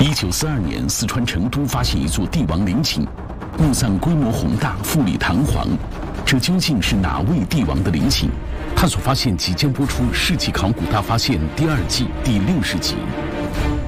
1942年，四川成都发现一座帝王陵寝，墓葬规模宏大，富丽堂皇。这究竟是哪位帝王的陵寝？探索发现即将播出《世纪考古大发现》第2季第60集。